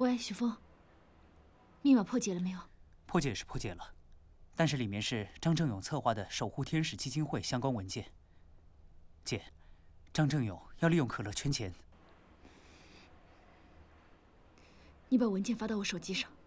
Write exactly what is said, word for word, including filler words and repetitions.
喂，许峰，密码破解了没有？ 破解是破解了，但是里面是张正勇策划的守护天使基金会相关文件。姐，张正勇要利用可乐圈钱。 你把文件发到我手机上。